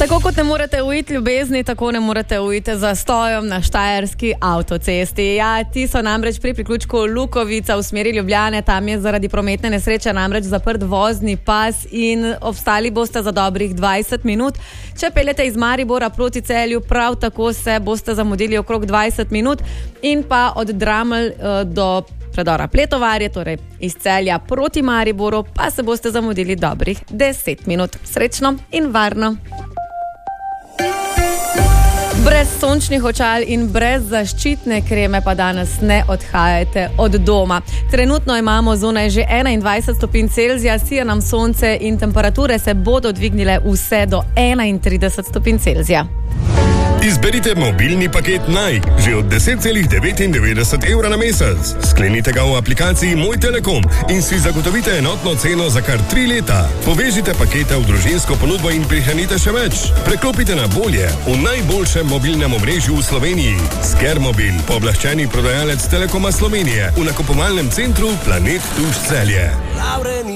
Tako kot ne morete uiti ljubezni, tako ne morete uiti zastojem na štajerski avtocesti. Ja, ti so namreč pri priključku Lukovica v smeri Ljubljane, tam je zaradi prometne nesreče namreč zaprt vozni pas in obstali boste za dobrih 20 minut. Če peljete iz Maribora proti Celju, prav tako se boste zamudili okrog 20 minut in pa od Dramelj do predora Pletovarje, torej iz Celja proti Mariboru, pa se boste zamudili dobrih 10 minut. Srečno in varno! Brez sončnih očal in brez zaščitne kreme pa danes ne odhajajte od doma. Trenutno imamo zunaj že 21 stopinj Celzija, sije nam sonce in temperature se bodo dvignile vse do 31 stopinj Celzija. Izberite mobilni paket Nike, že od 10,99 evra na mesec. Sklenite ga v aplikaciji Moj Telekom in si zagotovite enotno ceno za kar 3 leta. Povežite pakete v družinsko ponudbo in prihranite še več. Preklopite na bolje v najboljšem mobilnem omrežju v Sloveniji. Skermobil, pooblaščeni prodajalec Telekoma Slovenije v nakupovalnem centru Planet Tuš Celje.